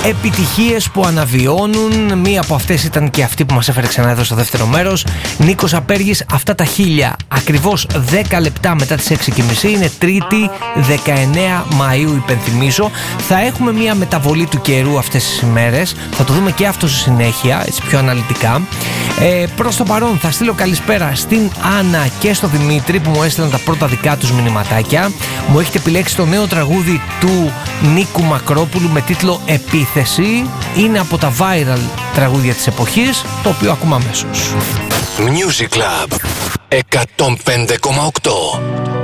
επιτυχίες που αναβιώνουν. Μία από αυτές ήταν και αυτή που μας έφερε ξανά εδώ στο δεύτερο μέρος. Νίκος Απέργης, αυτά τα 1000. Ακριβώς 10 λεπτά μετά τις 6:30. Είναι Τρίτη 19 Μαΐου, υπενθυμίζω. Θα έχουμε μία μεταβολή του καιρού αυτές τις ημέρες. Θα το δούμε και αυτό στη συνέχεια, έτσι πιο αναλυτικά. Προς το παρόν θα στείλω καλησπέρα στην Άννα και στο Δημήτρη που μου έστειλαν τα πρώτα δικά τους μηνυματάκια. Μου έχετε επιλέξει το νέο τραγούδι του Νίκου Μακρόπουλου με τίτλο Επίθεση. Είναι από τα viral τραγούδια της εποχής, το οποίο ακούμε αμέσως. Music Club 105,8.